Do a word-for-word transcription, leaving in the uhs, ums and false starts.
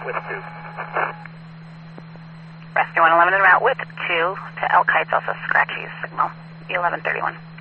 with two. Rescue one eleven en route with two to Elk Heights, also Scratchy's signal, eleven thirty-one.